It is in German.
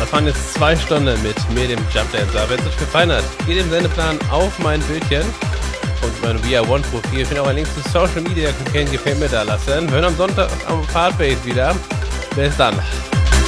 Das waren jetzt 2 Stunden mit mir, dem Jumpdancer. Wenn es euch gefallen hat, geht im Sendeplan auf mein Bildchen und mein Via One Profil. Ich finde auch einen Link zu Social Media, könnt ihr Gefällt mir da lassen. Wir hören am Sonntag am Fartbase wieder. Bis dann.